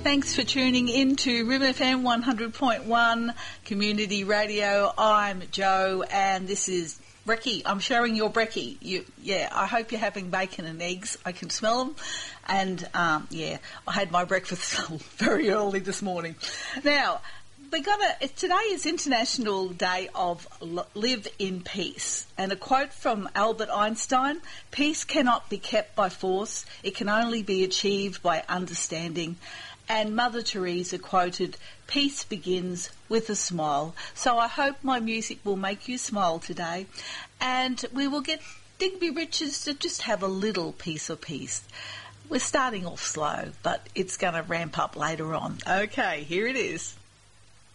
Thanks for tuning in to Rim FM 100.1 Community Radio. I'm Joe and this is Brekkie. I'm sharing your brekkie. I hope you're having bacon and eggs. I can smell them. And, I had my breakfast very early this morning. Now, today is International Day of Live in Peace. And a quote from Albert Einstein, peace cannot be kept by force. It can only be achieved by understanding. And Mother Teresa quoted, peace begins with a smile. So I hope my music will make you smile today. And we will get Digby Richards to just have a little piece of peace. We're starting off slow, but it's going to ramp up later on. Okay, here it is.